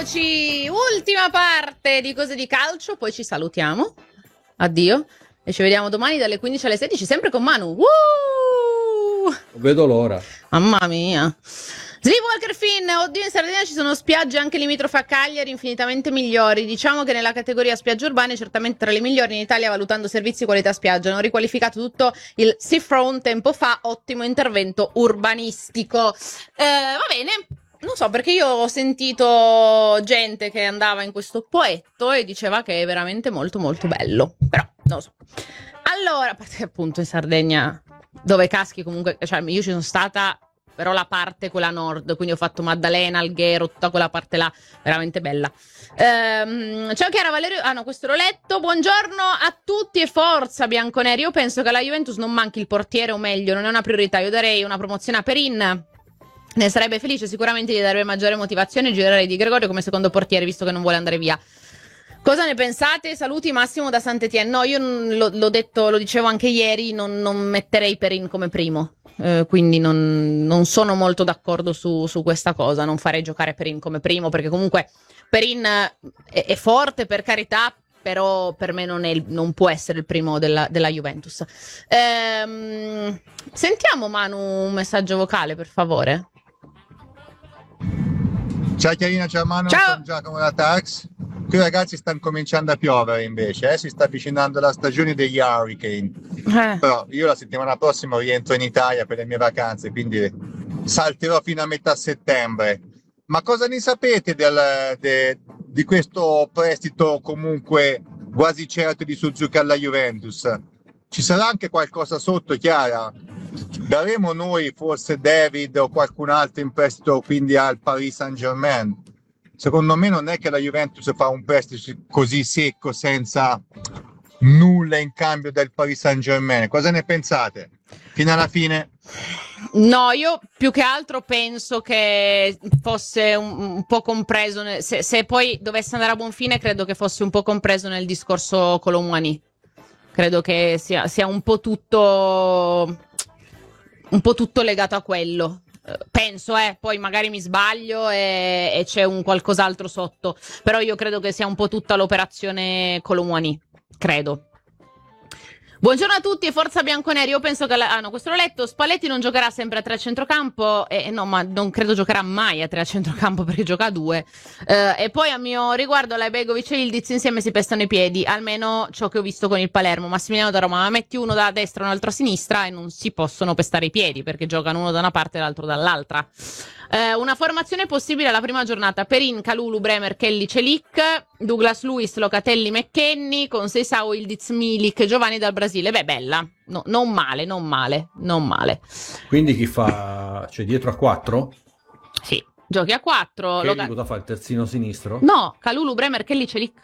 Eccoci, ultima parte di Cose di Calcio, poi ci salutiamo. Addio. E ci vediamo domani dalle 15 alle 16, sempre con Manu. Non vedo l'ora. Mamma mia. Sleepwalker Finn, oddio, in Sardegna ci sono spiagge anche limitrofe a Cagliari infinitamente migliori. Diciamo che nella categoria spiagge urbane certamente tra le migliori in Italia, valutando servizi e qualità spiaggia. Hanno riqualificato tutto il seafront tempo fa, ottimo intervento urbanistico. Va bene. Non so, perché io ho sentito gente che andava in questo poetto e diceva che è veramente molto molto bello. Però, non lo so. Allora, perché appunto in Sardegna, dove caschi comunque, cioè io ci sono stata, però la parte quella nord, quindi ho fatto Maddalena, Alghero, tutta quella parte là, veramente bella. Ciao Chiara, Valerio, no, questo l'ho letto. Buongiorno a tutti e forza bianconeri. Io penso che alla Juventus non manchi il portiere, o meglio, non è una priorità. Io darei una promozione a Perin. Ne sarebbe felice, sicuramente gli darebbe maggiore motivazione e girerei Di Gregorio come secondo portiere, visto che non vuole andare via. Cosa ne pensate? Saluti, Massimo da Sant'Etienne. No, io l'ho detto, lo dicevo anche ieri, non metterei Perin come primo, quindi non sono molto d'accordo su questa cosa. Non farei giocare Perin come primo, perché comunque Perin è forte, per carità, però per me non può essere il primo della Juventus. Sentiamo, Manu, un messaggio vocale, per favore. Ciao Chiarina, ciao Manu, Ciao. sono Giacomo da Tax. Qui ragazzi sta cominciando a piovere invece, si sta avvicinando la stagione degli Hurricane. Però io la settimana prossima rientro in Italia per le mie vacanze, quindi salterò fino a metà settembre. Ma cosa ne sapete di questo prestito comunque quasi certo di Suzuki alla Juventus? Ci sarà anche qualcosa sotto, Chiara? Daremo noi forse David o qualcun altro in prestito quindi al Paris Saint-Germain? Secondo me non è che la Juventus fa un prestito così secco senza nulla in cambio del Paris Saint-Germain. Cosa ne pensate? Fino alla fine? No, io più che altro penso che fosse un po' compreso, se poi dovesse andare a buon fine, credo che fosse un po' compreso nel discorso Colomwani. Credo che sia un po' tutto legato a quello. Penso, poi magari mi sbaglio e c'è un qualcos'altro sotto, però io credo che sia un po' tutta l'operazione Colomwani, credo. Buongiorno a tutti e forza bianconeri. Io penso che no, questo l'ho letto. Spalletti non giocherà sempre a 3 a centrocampo, no, ma non credo giocherà mai a 3 a centrocampo, perché gioca a 2. E poi a mio riguardo Laibegovic e Ildiz insieme si pestano i piedi, almeno ciò che ho visto con il Palermo. Massimiliano da Roma, ma metti uno da destra e un altro a sinistra e non si possono pestare i piedi, perché giocano uno da una parte e l'altro dall'altra. Una formazione possibile alla prima giornata: Perin, Kalulu, Bremer, Kelly, Celic, Douglas Luiz, Locatelli, McKennie, con Seisao, Ildiz, Milik, Giovanni dal Brasile. Beh, bella, no, non male. Quindi chi fa, cioè dietro a 4? Sì, giochi a 4. Kelly cosa fa, il terzino sinistro? No, Kalulu, Bremer, Kelly, Celic.